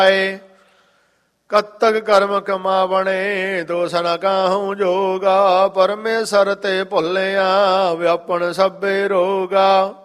कत्तक कर्म कमावणे दोष न काहूं जोगा। परमेश्वर ते भुलिया व्यापन सभे रोगा।